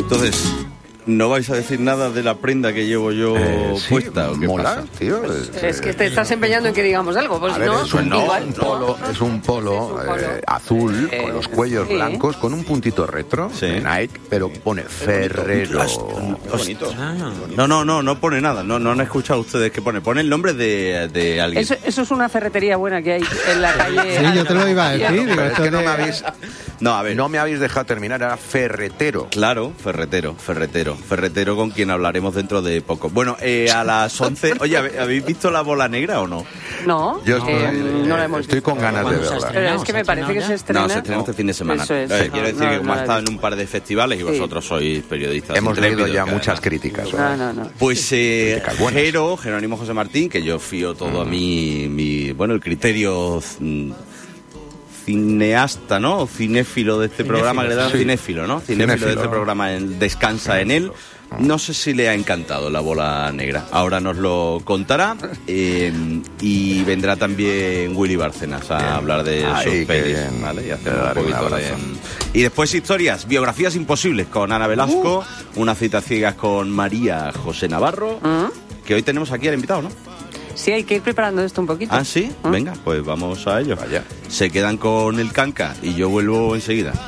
Entonces, ¿no vais a decir nada de la prenda que llevo yo puesta? ¿O qué mola, pasa? tío. Es que te estás empeñando en que digamos algo. Pues A ver, no, es un igual. polo azul, con los cuellos blancos, con un puntito retro de Nike, pero pone Ferrero. Bonito. No pone nada. No han escuchado ustedes que pone. Pone el nombre de alguien. Eso es una ferretería buena que hay en la calle. Sí, yo te lo iba a decir. Pero es que no me habéis dejado terminar, era ferretero. Claro, ferretero con quien hablaremos dentro de poco. Bueno, a las 11... Oye, ¿habéis visto La Bola Negra o no? No, yo no la hemos estoy con ganas de verla. Pero es que me parece que se estrena... No, se estrena este fin de semana. Eso es. Quiero decir que como ha estado en un par de festivales y vosotros sois periodistas... Hemos leído ya que muchas críticas. No. Pues Jerónimo José Martín, que yo fío todo a el criterio... cineasta, ¿no? O cinéfilo de este programa, que le dan cinéfilo, ¿no? Cinéfilo de este programa, descansa en él. No sé si le ha encantado La Bola Negra. Ahora nos lo contará. Y vendrá también Willy Bárcenas a hablar de sus pelis, ¿vale? Y hacer un poquito de... Y después historias, biografías imposibles con Ana Velasco, una cita ciegas con María José Navarro, que hoy tenemos aquí al invitado, ¿no? Sí, hay que ir preparando esto un poquito. ¿Ah, sí? Venga, pues vamos a ello. Vaya. Se quedan con el canca y yo vuelvo enseguida.